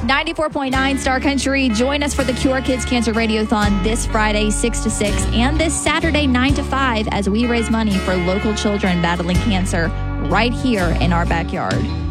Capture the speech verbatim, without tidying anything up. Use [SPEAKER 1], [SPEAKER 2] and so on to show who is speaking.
[SPEAKER 1] ninety-four point nine Star Country. Join us for the Cure Kids Cancer Radiothon this Friday, six to six, and this Saturday, nine to five, as we raise money for local children battling cancer right here in our backyard.